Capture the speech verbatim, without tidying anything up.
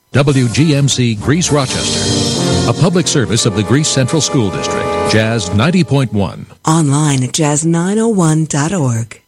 W G M C Greece Rochester, a public service of the Greece Central School District, Jazz ninety point one. Online at jazz nine oh one dot org.